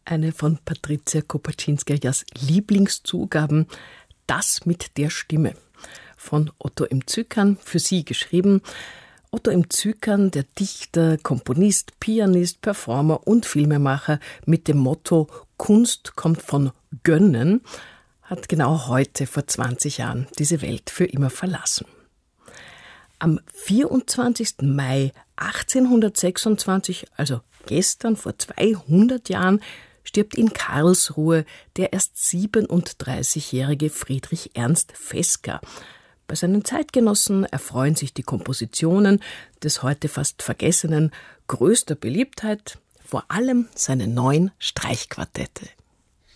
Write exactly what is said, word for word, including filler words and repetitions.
Eine von Patricia Kopaczynskajas Lieblingszugaben, das mit der Stimme. Von Otto M. Zükan, für sie geschrieben. Otto M. Zükan, der Dichter, Komponist, Pianist, Performer und Filmemacher mit dem Motto Kunst kommt von Gönnen, hat genau heute vor zwanzig Jahren diese Welt für immer verlassen. Am vierundzwanzigsten Mai achtzehnhundertsechsundzwanzig, also gestern vor zweihundert Jahren, stirbt in Karlsruhe der erst siebenunddreißigjährige Friedrich Ernst Fesker. Bei seinen Zeitgenossen erfreuen sich die Kompositionen des heute fast vergessenen größter Beliebtheit, vor allem seine neun Streichquartette.